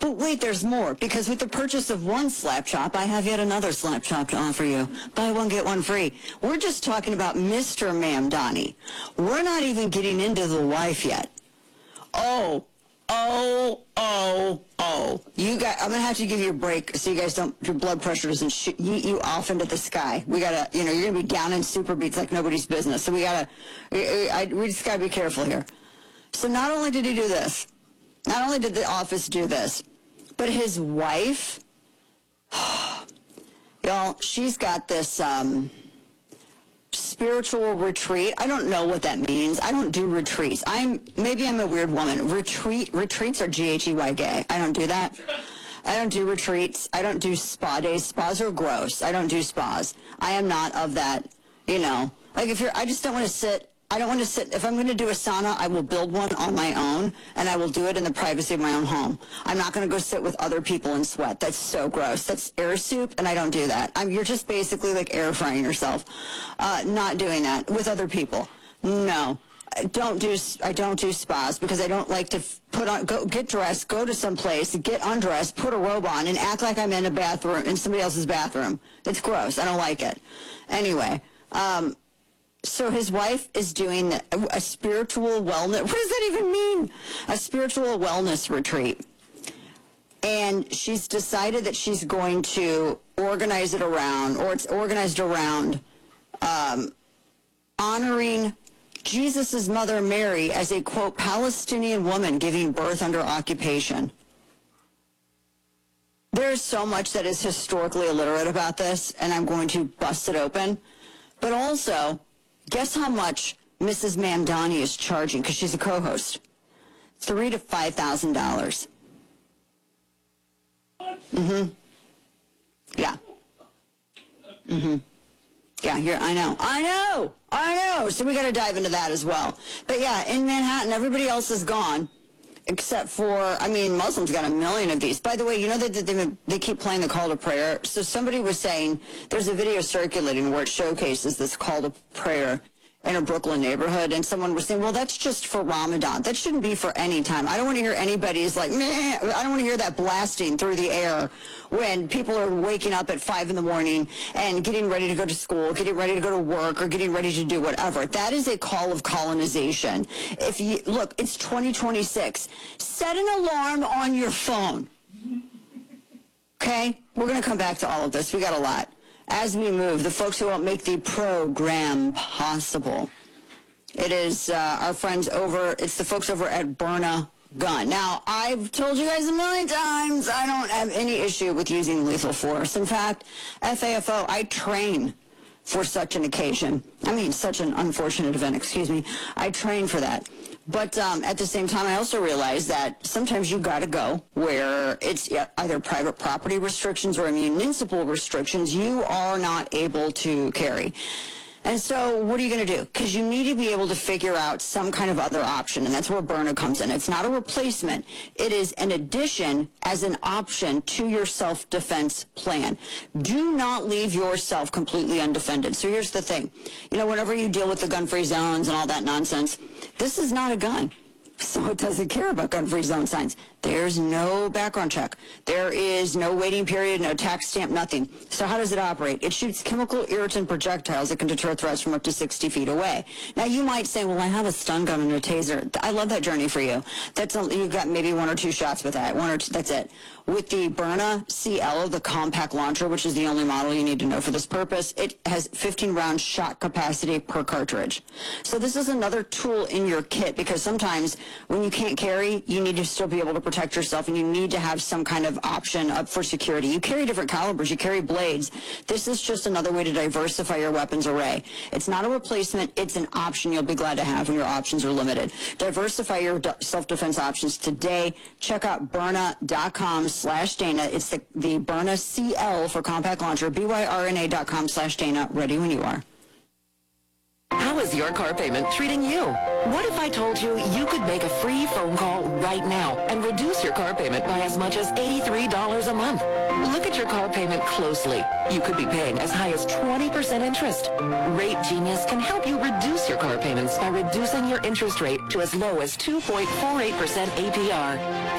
But wait, there's more, because with the purchase of one Slap Chop, I have yet another Slap Chop to offer you. Buy one, get one free. We're just talking about Mr. Mamdani. We're not even getting into the wife yet. Oh. You guys, I'm going to have to give you a break so you guys don't, your blood pressure doesn't shoot you off into the sky. We got to, you're going to be down in super beats like nobody's business. So we just got to be careful here. So not only did he do this, not only did the office do this, but his wife, y'all, she's got this spiritual retreat. I don't know what that means. I don't do retreats. Maybe I'm a weird woman. Retreats are G-H-E-Y gay. I don't do that. I don't do retreats. I don't do spa days. Spas are gross. I don't do spas. I am not of that, like I just don't want to sit. I don't want to sit. If I'm going to do a sauna, I will build one on my own, and I will do it in the privacy of my own home. I'm not going to go sit with other people and sweat. That's so gross. That's air soup, and I don't do that. You're just basically like air frying yourself. Not doing that with other people. No. I don't do spas because I don't like to go get dressed, go to some place, get undressed, put a robe on, and act like I'm in a bathroom, in somebody else's bathroom. It's gross. I don't like it. Anyway, so his wife is doing a spiritual wellness. What does that even mean? A spiritual wellness retreat. And she's decided that she's going to organize it around, or it's organized around honoring Jesus' mother Mary as a, quote, Palestinian woman giving birth under occupation. There's so much that is historically illiterate about this, and I'm going to bust it open. But also, guess how much Mrs. Mamdani is charging, because she's a co-host? $3,000 to $5,000. Yeah. Yeah, I know. So we got to dive into that as well. But yeah, in Manhattan, everybody else is gone, except for, Muslims got 1 million of these. By the way, you know that they keep playing the call to prayer? So somebody was saying, there's a video circulating where it showcases this call to prayer in a Brooklyn neighborhood, and someone was saying, well, that's just for Ramadan. That shouldn't be for any time. I don't want to hear anybody's like, meh. I don't want to hear that blasting through the air when people are waking up at 5 in the morning and getting ready to go to school, getting ready to go to work, or getting ready to do whatever. That is a call of colonization. Look, it's 2026. Set an alarm on your phone. Okay? We're going to come back to all of this. We got a lot. As we move, the folks who will make the program possible. It is our friends it's the folks over at Byrna Gun. Now, I've told you guys 1 million times, I don't have any issue with using lethal force. In fact, FAFO, I train for such an occasion. Such an unfortunate event, excuse me. I train for that. But at the same time, I also realize that sometimes you got to go where it's either private property restrictions or municipal restrictions you are not able to carry. And so what are you going to do? Because you need to be able to figure out some kind of other option, and that's where Byrna comes in. It's not a replacement. It is an addition as an option to your self-defense plan. Do not leave yourself completely undefended. So here's the thing. Whenever you deal with the gun-free zones and all that nonsense, this is not a gun. So it doesn't care about gun-free zone signs. There's no background check. There is no waiting period, no tax stamp, nothing. So how does it operate? It shoots chemical irritant projectiles that can deter threats from up to 60 feet away. Now, you might say, well, I have a stun gun and a taser. I love that journey for you. You've got maybe 1 or 2 shots with that. 1 or 2, that's it. With the Byrna CL, the compact launcher, which is the only model you need to know for this purpose, it has 15-round shot capacity per cartridge. So this is another tool in your kit, because sometimes when you can't carry, you need to still be able to protect yourself, and you need to have some kind of option up for security. You carry different calibers, you carry blades. This is just another way to diversify your weapons array. It's not a replacement, it's an option you'll be glad to have when your options are limited. Diversify your self-defense options today. Check out Byrna.com/Dana. It's the Byrna CL for compact launcher, BYRNA.com/Dana. Ready when you are. How is your car payment treating you? What if I told you you could make a free phone call right now and reduce your car payment by as much as $83 a month? Look at your car payment closely. You could be paying as high as 20% interest. Rate Genius can help you reduce your car payments by reducing your interest rate to as low as 2.48% APR.